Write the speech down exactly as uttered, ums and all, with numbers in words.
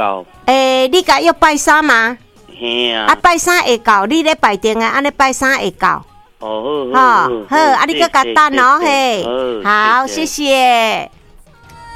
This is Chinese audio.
到。 诶，你甲要拜三吗？ 嘿啊。 啊，拜三会到，你咧拜定啊，安尼拜三会到。 哦，好， 好，好，啊，你搁甲等哦，嘿，好，谢谢。